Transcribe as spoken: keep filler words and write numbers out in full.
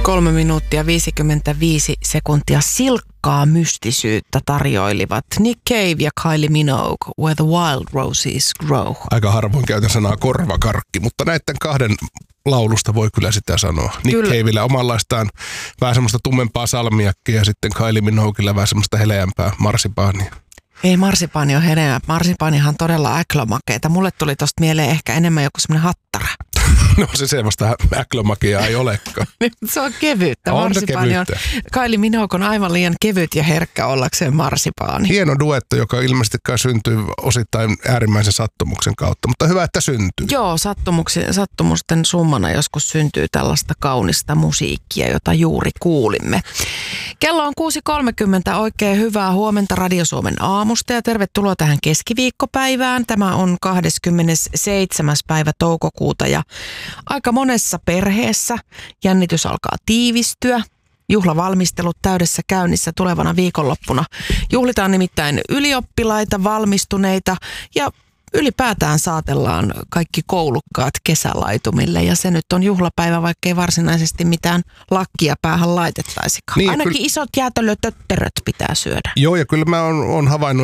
Kolme minuuttia viisikymmentäviisi sekuntia silkkaa mystisyyttä tarjoilivat Nick Cave ja Kylie Minogue, Where the Wild Roses Grow. Aika harvoin käytän sanaa korvakarkki, mutta näiden kahden laulusta voi kyllä sitä sanoa. Nick Cavella omanlaistaan vähän semmoista tummempaa salmiakkia ja sitten Kylie Minoguella vähän semmoista heleämpää marsipaania. Ei marsipaani ole hedelmä. Marsipaanihan on todella äklömakeeta. Mulle tuli tosta mieleen ehkä enemmän joku semmoinen hattara. No se semmoista äklömakeaa ei olekaan. Se on kevyyttä. On Marsipaani on. Kylie Minogue on aivan liian kevyt ja herkkä ollakseen marsipaani. Hieno duetto, joka ilmeisesti syntyy osittain äärimmäisen sattumuksen kautta, mutta hyvä, että syntyy. Joo, sattumusten summana joskus syntyy tällaista kaunista musiikkia, jota juuri kuulimme. Kello on kuusi kolmekymmentä, oikein hyvää huomenta Radio Suomen aamusta ja tervetuloa tähän keskiviikkopäivään. Tämä on kahdeskymmenesseitsemäs päivä toukokuuta ja aika monessa perheessä jännitys alkaa tiivistyä. Juhlavalmistelut täydessä käynnissä tulevana viikonloppuna. Juhlitaan nimittäin ylioppilaita, valmistuneita ja ylipäätään saatellaan kaikki koulukkaat kesälaitumille ja se nyt on juhlapäivä, vaikka ei varsinaisesti mitään lakkia päähän laitettaisikaan. Niin, Ainakin kyllä isot jäätelötötteröt pitää syödä. Joo, ja kyllä mä oon, oon havainnut,